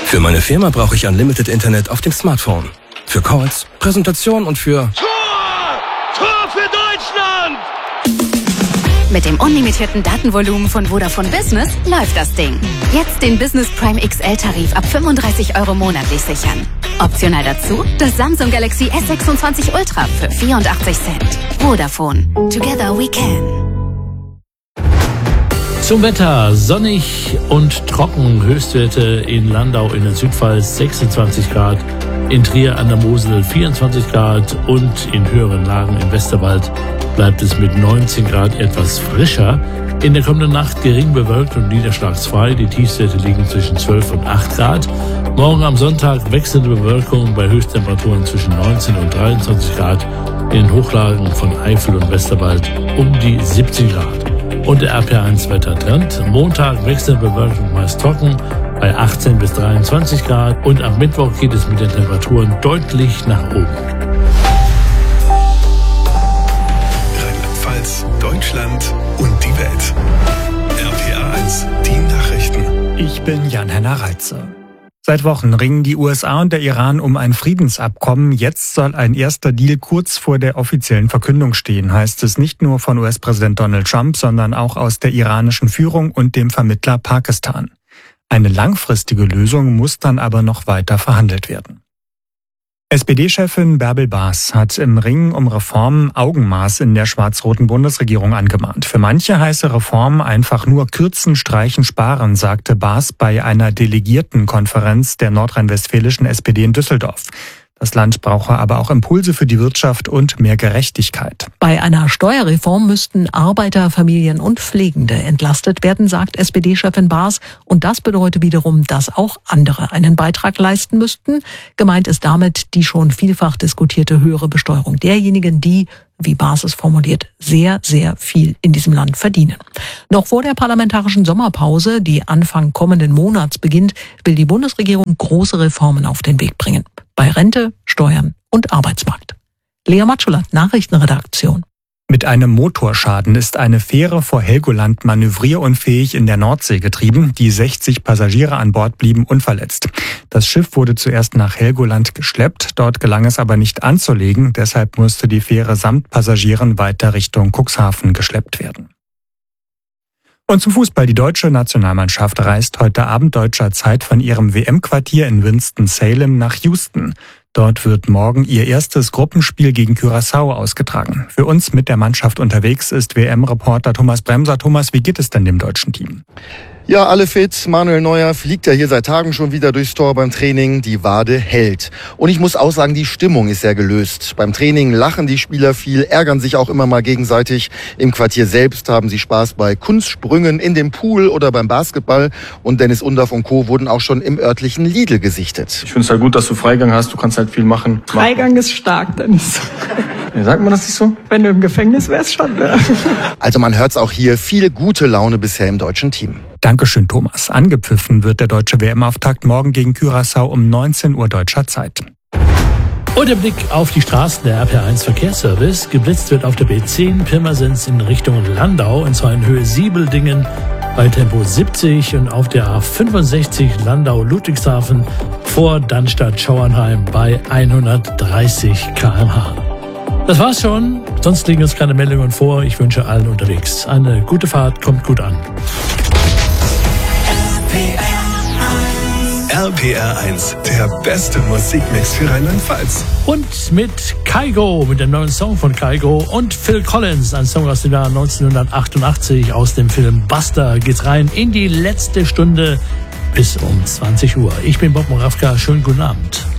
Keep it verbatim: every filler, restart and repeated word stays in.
Für meine Firma brauche ich Unlimited Internet auf dem Smartphone. Für Calls, Präsentation und für... Tor! Tor für Deutschland! Mit dem unlimitierten Datenvolumen von Vodafone Business läuft das Ding. Jetzt den Business Prime X L-Tarif ab fünfunddreißig Euro monatlich sichern. Optional dazu das Samsung Galaxy S sechsundzwanzig Ultra für vierundachtzig Cent. Vodafone. Together we can. Zum Wetter. Sonnig und trocken. Höchstwerte in Landau in der Südpfalz sechsundzwanzig Grad. In Trier an der Mosel vierundzwanzig Grad und in höheren Lagen im Westerwald bleibt es mit neunzehn Grad etwas frischer. In der kommenden Nacht gering bewölkt und niederschlagsfrei. Die Tiefstwerte liegen zwischen zwölf und acht Grad. Morgen am Sonntag wechselnde Bewölkung bei Höchsttemperaturen zwischen neunzehn und dreiundzwanzig Grad. In den Hochlagen von Eifel und Westerwald um die siebzehn Grad. Und der R P eins Wettertrend. Montag wechselnde Bewölkung meist trocken bei achtzehn bis dreiundzwanzig Grad. Und am Mittwoch geht es mit den Temperaturen deutlich nach oben. Rheinland-Pfalz, Deutschland und die Welt. R P R eins, die Nachrichten. Ich bin Jan-Henner Reitze. Seit Wochen ringen die U S A und der Iran um ein Friedensabkommen. Jetzt soll ein erster Deal kurz vor der offiziellen Verkündung stehen, heißt es nicht nur von U S-Präsident Donald Trump, sondern auch aus der iranischen Führung und dem Vermittler Pakistan. Eine langfristige Lösung muss dann aber noch weiter verhandelt werden. S P D-Chefin Bärbel Baas hat im Ringen um Reformen Augenmaß in der schwarz-roten Bundesregierung angemahnt. Für manche heiße Reformen einfach nur kürzen, streichen, sparen, sagte Baas bei einer Delegiertenkonferenz der nordrhein-westfälischen S P D in Düsseldorf. Das Land brauche aber auch Impulse für die Wirtschaft und mehr Gerechtigkeit. Bei einer Steuerreform müssten Arbeiter, Familien und Pflegende entlastet werden, sagt S P D-Chefin Baas. Und das bedeutet wiederum, dass auch andere einen Beitrag leisten müssten. Gemeint ist damit die schon vielfach diskutierte höhere Besteuerung derjenigen, die, wie Baas es formuliert, sehr, sehr viel in diesem Land verdienen. Noch vor der parlamentarischen Sommerpause, die Anfang kommenden Monats beginnt, will die Bundesregierung große Reformen auf den Weg bringen. Bei Rente, Steuern und Arbeitsmarkt. Lea Matschulat, Nachrichtenredaktion. Mit einem Motorschaden ist eine Fähre vor Helgoland manövrierunfähig in der Nordsee getrieben. Die sechzig Passagiere an Bord blieben unverletzt. Das Schiff wurde zuerst nach Helgoland geschleppt. Dort gelang es aber nicht anzulegen. Deshalb musste die Fähre samt Passagieren weiter Richtung Cuxhaven geschleppt werden. Und zum Fußball. Die deutsche Nationalmannschaft reist heute Abend deutscher Zeit von ihrem W M-Quartier in Winston-Salem nach Houston. Dort wird morgen ihr erstes Gruppenspiel gegen Curaçao ausgetragen. Für uns mit der Mannschaft unterwegs ist W M-Reporter Thomas Bremser. Thomas, wie geht es denn dem deutschen Team? Ja, alle fit. Manuel Neuer fliegt ja hier seit Tagen schon wieder durchs Tor beim Training. Die Wade hält. Und ich muss auch sagen, die Stimmung ist sehr gelöst. Beim Training lachen die Spieler viel, ärgern sich auch immer mal gegenseitig. Im Quartier selbst haben sie Spaß bei Kunstsprüngen in dem Pool oder beim Basketball. Und Dennis Undaff und Co. wurden auch schon im örtlichen Lidl gesichtet. Ich finde es halt gut, dass du Freigang hast. Du kannst halt viel machen. Freigang ist stark, Dennis. Ja, sagt man das nicht so? Wenn du im Gefängnis wärst, schon. Ne? Also man hört's auch hier. Viel gute Laune bisher im deutschen Team. Dankeschön, Thomas. Angepfiffen wird der deutsche W M-Auftakt morgen gegen Curaçao um neunzehn Uhr deutscher Zeit. Und der Blick auf die Straßen der R P R eins Verkehrsservice. Geblitzt wird auf der B zehn Pirmasens in Richtung Landau, und zwar in Höhe Siebeldingen bei Tempo siebzig, und auf der A fünfundsechzig Landau-Ludwigshafen vor Dannstatt-Schauernheim bei hundertdreißig Kilometer pro Stunde. Das war's schon. Sonst liegen uns keine Meldungen vor. Ich wünsche allen unterwegs eine gute Fahrt. Kommt gut an. R P R eins, der beste Musikmix für Rheinland-Pfalz. Und mit Kygo, mit dem neuen Song von Kygo und Phil Collins, ein Song aus dem Jahr neunzehnhundertachtundachtzig aus dem Film Buster, geht's rein in die letzte Stunde bis um zwanzig Uhr. Ich bin Bob Morawka, schönen guten Abend.